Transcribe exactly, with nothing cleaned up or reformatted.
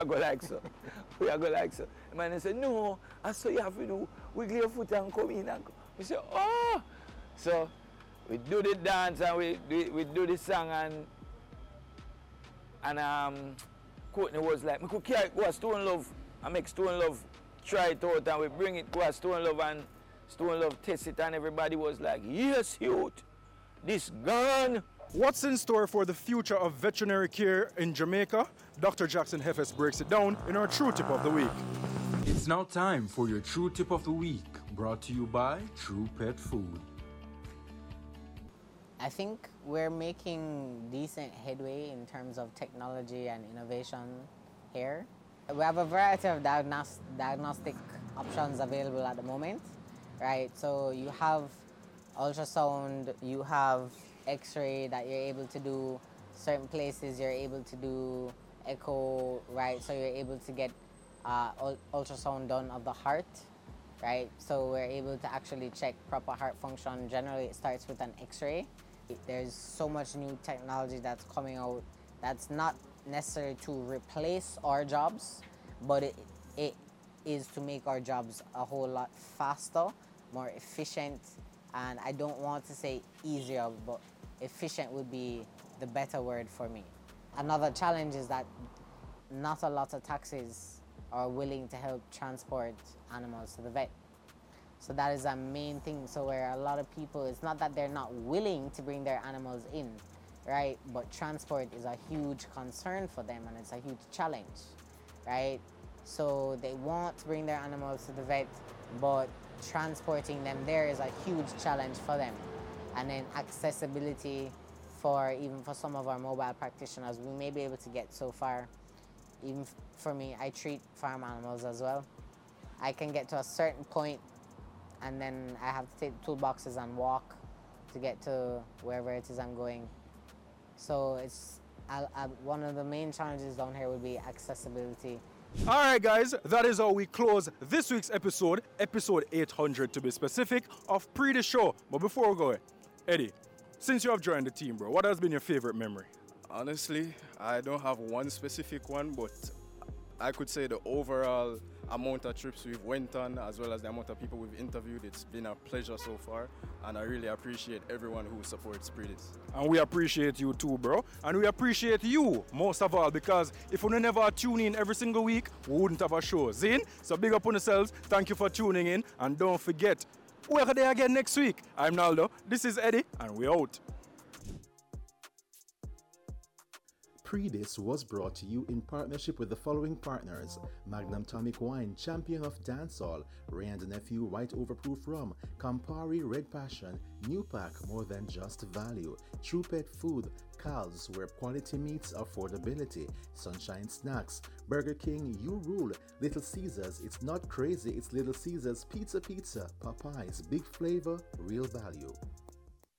I go like so. We are go like so. The man say, no, I saw you have to do wiggle your foot and come in and come. We say, oh. So we do the dance and we do, we do the song and and um Courtney was like, we could carry it, go a Stone Love and make Stone Love try it out and we bring it, go a Stone Love and Stone Love test it and everybody was like, yes, youth, this gone. What's in store for the future of veterinary care in Jamaica? Doctor Jackson Hefes breaks it down in our True Tip of the Week. It's now time for your True Tip of the Week, brought to you by True Pet Food. I think we're making decent headway in terms of technology and innovation here. We have a variety of diagnos- diagnostic options available at the moment, right? So you have ultrasound, you have X-ray that you're able to do. Certain places you're able to do echo, right? So you're able to get uh, ultrasound done of the heart, right? So we're able to actually check proper heart function. Generally, it starts with an X-ray. There's so much new technology that's coming out that's not necessary to replace our jobs, but it, it is to make our jobs a whole lot faster, more efficient, and I don't want to say easier, but efficient would be the better word for me. Another challenge is that not a lot of taxis are willing to help transport animals to the vet. So that is a main thing. So where a lot of people, it's not that they're not willing to bring their animals in, right? But transport is a huge concern for them and it's a huge challenge, right? So they want to bring their animals to the vet, but transporting them there is a huge challenge for them. And then accessibility for even for some of our mobile practitioners, we may be able to get so far. Even for me, I treat farm animals as well. I can get to a certain point and then I have to take toolboxes and walk to get to wherever it is I'm going. So it's I, I, one of the main challenges down here would be accessibility. All right, guys, that is how we close this week's episode, episode eight hundred to be specific, of Pre the Show. But before we go, Eddie, since you have joined the team, bro, what has been your favorite memory? Honestly, I don't have one specific one, but I could say the overall amount of trips we've went on, as well as the amount of people we've interviewed, it's been a pleasure so far, and I really appreciate everyone who supports Predis. And we appreciate you too, bro. And we appreciate you most of all, because if we never tune in every single week, we wouldn't have a show. Zin? So big up on yourselves. Thank you for tuning in, and don't forget, we're there again next week. I'm Naldo, this is Eddie, and we're out. Predis was brought to you in partnership with the following partners: Magnum Tonic Wine, champion of dancehall; Ray and Nephew White Overproof Rum, Campari Red Passion, New Pack, more than just value; True Pet Food, Cal's, where quality meets affordability; Sunshine Snacks, Burger King, You Rule; Little Caesars, it's not crazy, it's Little Caesars; Pizza Pizza, Popeyes, big flavor, real value.